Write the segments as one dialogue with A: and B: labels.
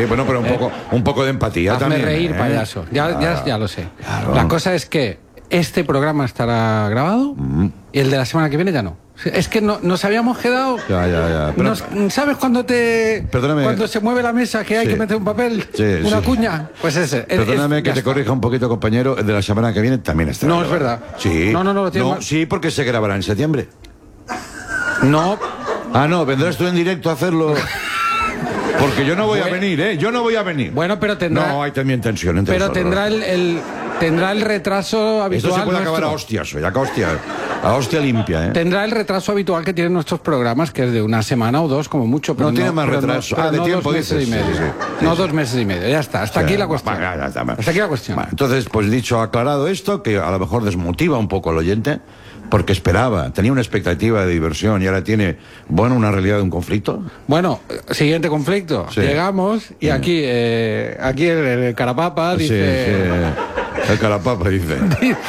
A: bueno, pero un poco de empatía
B: Hazme
A: también.
B: reír, payaso. Ya lo sé. Claro. La cosa es que este programa estará grabado y el de la semana que viene ya no. Es que nos habíamos quedado.
A: Ya. Pero,
B: ¿sabes cuando cuando se mueve la mesa que hay que meter un papel? Una cuña. Pues ese.
A: Perdóname que te corrija un poquito, compañero. El de la semana que viene también estará.
B: No, es verdad.
A: Sí.
B: No lo tiene mal.
A: Sí, porque se grabará en septiembre.
B: No.
A: Ah, no, vendrás tú en directo a hacerlo. Porque yo no voy a venir, ¿eh? Yo no voy a venir.
B: Bueno, pero tendrá.
A: No, hay también tensión entre
B: Pero
A: nosotros.
B: tendrá el retraso habitual.
A: Esto se puede acabar a hostias hoy, a hostia limpia, ¿eh?
B: Tendrá el retraso habitual que tienen nuestros programas, que es de una semana o dos, como mucho. Pero
A: no tiene más retraso.
B: De
A: tiempo,
B: 2 meses y medio. No, 2 meses y medio. Ya está. Hasta aquí la cuestión. Hasta aquí la cuestión.
A: Bueno, entonces, pues dicho, aclarado esto, que a lo mejor desmotiva un poco al oyente, porque tenía una expectativa de diversión y ahora tiene, una realidad de un conflicto.
B: Bueno, siguiente conflicto. Sí. Llegamos y aquí el carapapa dice...
A: El carapapa dice...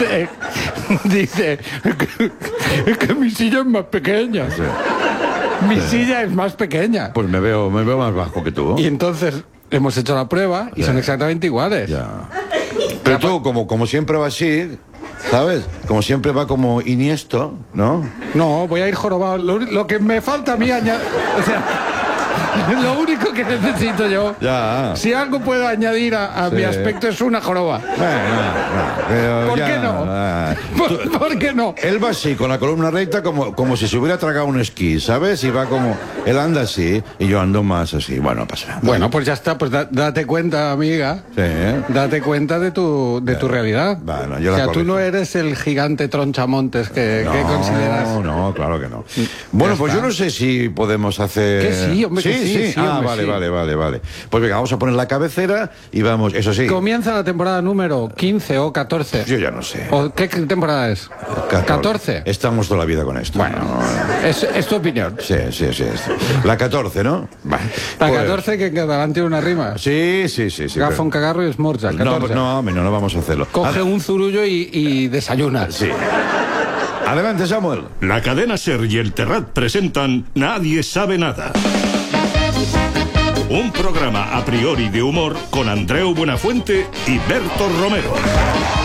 B: dice que mi silla es más pequeña. Sí. Mi silla es más pequeña.
A: Pues me veo más bajo que tú.
B: Y entonces hemos hecho la prueba y son exactamente iguales.
A: Ya. Pero tú, como siempre va así... ¿Sabes? Como siempre va como Iniesto, ¿no?
B: No, voy a ir jorobado. Lo que me falta a mí añadir... O sea, lo único que necesito yo...
A: Ya.
B: Si algo puedo añadir a mi aspecto es una joroba.
A: Bueno,
B: ¿Por qué no? ¿Por qué no?
A: Él va así, con la columna recta, como si se hubiera tragado un esquí, ¿sabes? Y va como... Él anda así y yo ando más así. Bueno, no pasa nada.
B: Bueno, pues ya está. Pues date cuenta, amiga.
A: Sí.
B: Date cuenta de tu realidad.
A: Bueno,
B: o sea, tú no eres el gigante tronchamontes que consideras...
A: No, claro que no. Bueno, pues yo no sé si podemos hacer...
B: Que sí, hombre, que sí.
A: Vale. Pues venga, vamos a poner la cabecera y vamos, eso sí.
B: Comienza la temporada número 15 o 14.
A: Yo ya no sé.
B: ¿O qué temporada es? 14.
A: Estamos toda la vida con esto.
B: Bueno, es tu opinión.
A: Sí. La 14, ¿no?
B: La 14 que cada tiene una rima.
A: Sí.
B: Gafón, cagarro y esmorza.
A: No vamos a hacerlo.
B: Coge un zurullo y desayuna.
A: Sí. Adelante, Samuel.
C: La cadena SER y el Terrat presentan Nadie sabe nada. Un programa a priori de humor con Andreu Buenafuente y Berto Romero.